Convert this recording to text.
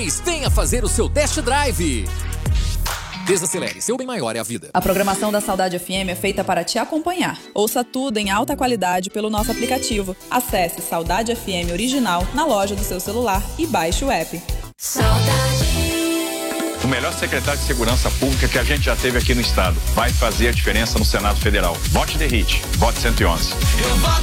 Venha fazer o seu test drive. Desacelere, seu bem maior é a vida. A programação da Saudade FM é feita para te acompanhar. Ouça tudo em alta qualidade pelo nosso aplicativo. Acesse Saudade FM Original na loja do seu celular e baixe o app. Saudade. O melhor secretário de Segurança Pública que a gente já teve aqui no estado. Vai fazer a diferença no Senado Federal. Vote The Hit. Vote 111.